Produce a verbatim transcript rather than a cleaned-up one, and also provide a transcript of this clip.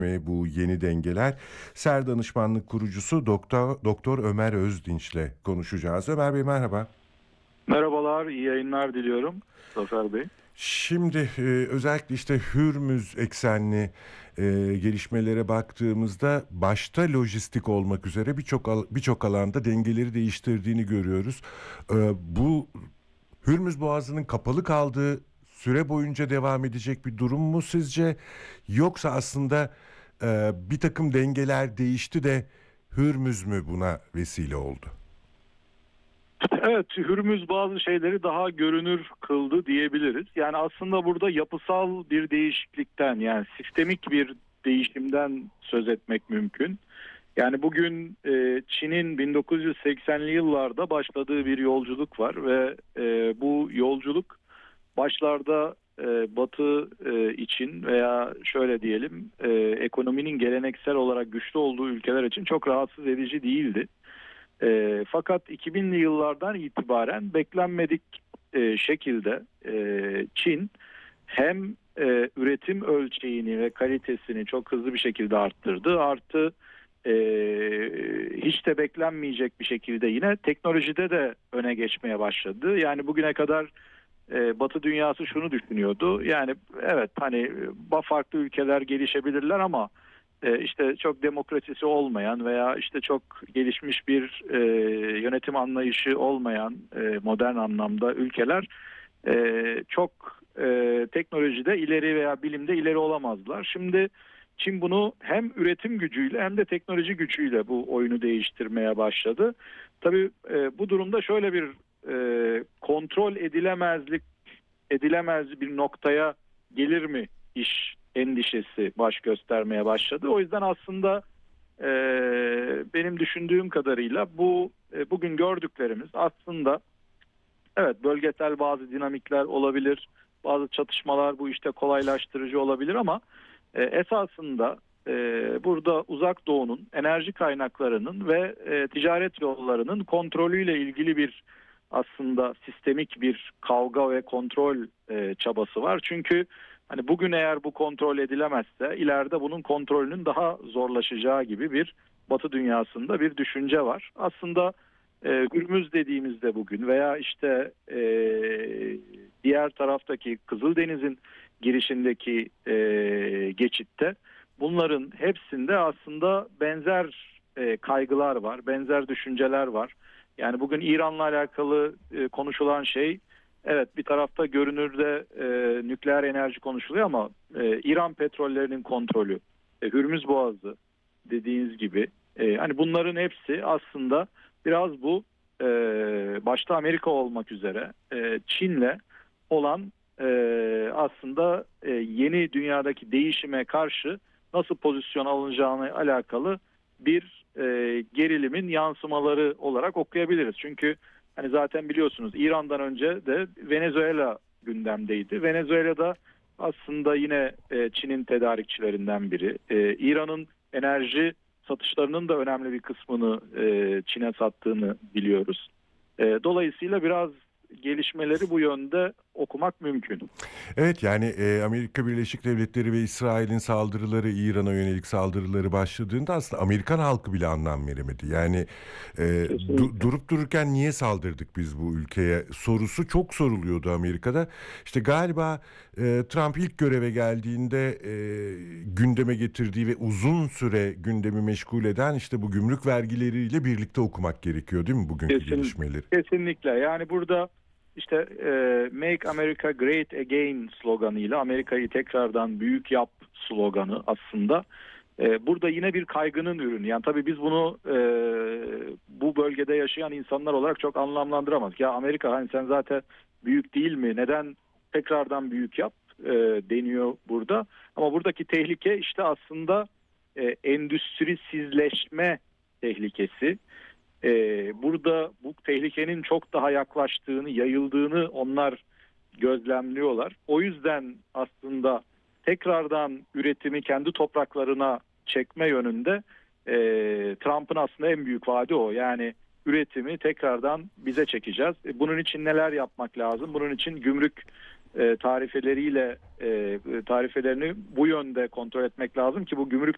ve bu yeni dengeler. Ser Danışmanlık kurucusu Doktor Doktor Ömer Özdinç'le konuşacağız. Ömer Bey merhaba. Merhabalar, iyi yayınlar diliyorum Zafer Bey. Şimdi e, özellikle işte Hürmüz eksenli e, gelişmelere baktığımızda başta lojistik olmak üzere birçok al- birçok alanda dengeleri değiştirdiğini görüyoruz. E, bu Hürmüz Boğazı'nın kapalı kaldığı süre boyunca devam edecek bir durum mu sizce? Yoksa aslında e, bir takım dengeler değişti de Hürmüz mü buna vesile oldu? Evet, Hürmüz bazı şeyleri daha görünür kıldı diyebiliriz. Yani aslında burada yapısal bir değişiklikten, yani sistemik bir değişimden söz etmek mümkün. Yani bugün e, Çin'in bin dokuz yüz seksenli yıllarda başladığı bir yolculuk var ve e, bu yolculuk başlarda e, Batı e, için veya şöyle diyelim e, ekonominin geleneksel olarak güçlü olduğu ülkeler için çok rahatsız edici değildi. E, fakat iki binli yıllardan itibaren beklenmedik e, şekilde e, Çin hem e, üretim ölçeğini ve kalitesini çok hızlı bir şekilde arttırdı. Artı e, hiç de beklenmeyecek bir şekilde yine teknolojide de öne geçmeye başladı. Yani bugüne kadar e, Batı dünyası şunu düşünüyordu. Yani evet, hani farklı ülkeler gelişebilirler ama e, işte çok demokrasisi olmayan veya işte çok gelişmiş bir e, yönetim anlayışı olmayan e, modern anlamda ülkeler e, çok e, teknolojide ileri veya bilimde ileri olamazlar. Şimdi Çin bunu hem üretim gücüyle hem de teknoloji gücüyle bu oyunu değiştirmeye başladı. Tabii e, bu durumda şöyle bir e, kontrol edilemezlik edilemez bir noktaya gelir mi iş endişesi baş göstermeye başladı. O yüzden aslında e, benim düşündüğüm kadarıyla bu e, bugün gördüklerimiz aslında evet, bölgesel bazı dinamikler olabilir, bazı çatışmalar bu işte kolaylaştırıcı olabilir ama e, esasında e, burada Uzak Doğu'nun enerji kaynaklarının ve e, ticaret yollarının kontrolüyle ilgili bir aslında sistemik bir kavga ve kontrol e, çabası var. Çünkü hani bugün eğer bu kontrol edilemezse ileride bunun kontrolünün daha zorlaşacağı gibi bir Batı dünyasında bir düşünce var. Aslında e, Hürmüz dediğimizde bugün veya işte e, diğer taraftaki Kızıldeniz'in girişindeki e, geçitte bunların hepsinde aslında benzer e, kaygılar var, benzer düşünceler var. Yani bugün İran'la alakalı e, konuşulan şey, evet bir tarafta görünürde e, nükleer enerji konuşuluyor ama e, İran petrollerinin kontrolü, e, Hürmüz Boğazı dediğiniz gibi, e, hani bunların hepsi aslında biraz bu e, başta Amerika olmak üzere e, Çin'le olan e, aslında e, yeni dünyadaki değişime karşı nasıl pozisyon alınacağına alakalı bir e, gerilimin yansımaları olarak okuyabiliriz. Çünkü hani zaten biliyorsunuz İran'dan önce de Venezuela gündemdeydi. Venezuela'da aslında yine e, Çin'in tedarikçilerinden biri. E, İran'ın enerji satışlarının da önemli bir kısmını e, Çin'e sattığını biliyoruz. E, dolayısıyla biraz gelişmeleri bu yönde okumak mümkün. Evet yani e, Amerika Birleşik Devletleri ve İsrail'in saldırıları, İran'a yönelik saldırıları başladığında aslında Amerikan halkı bile anlam veremedi. Yani e, du- Kesinlikle. durup dururken niye saldırdık biz bu ülkeye sorusu çok soruluyordu Amerika'da. İşte galiba e, Trump ilk göreve geldiğinde e, gündeme getirdiği ve uzun süre gündemi meşgul eden işte bu gümrük vergileriyle birlikte okumak gerekiyor değil mi bugünkü Kesin, gelişmeleri? kesinlikle. Yani burada işte e, Make America Great Again sloganıyla Amerika'yı tekrardan büyük yap sloganı aslında. E, burada yine bir kaygının ürünü. Yani tabii biz bunu e, bu bölgede yaşayan insanlar olarak çok anlamlandıramaz. Ya Amerika, hani sen zaten büyük değil mi? Neden tekrardan büyük yap e, deniyor burada. Ama buradaki tehlike işte aslında e, endüstrisizleşme tehlikesi. Ee, burada bu tehlikenin çok daha yaklaştığını, yayıldığını onlar gözlemliyorlar. O yüzden aslında tekrardan üretimi kendi topraklarına çekme yönünde e, Trump'ın aslında en büyük vaadi o. Yani üretimi tekrardan bize çekeceğiz. E, bunun için neler yapmak lazım? Bunun için gümrük e, tarifeleriyle e, tarifelerini bu yönde kontrol etmek lazım ki bu gümrük